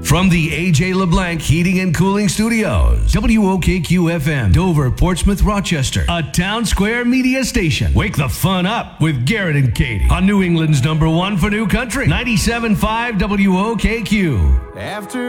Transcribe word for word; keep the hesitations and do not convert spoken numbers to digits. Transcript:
From the A J LeBlanc Heating and Cooling Studios, W O K Q F M, Dover, Portsmouth, Rochester, a Town Square media station. Wake the fun up with Garrett and Katie on New England's number one for new country, ninety-seven point five W O K Q. After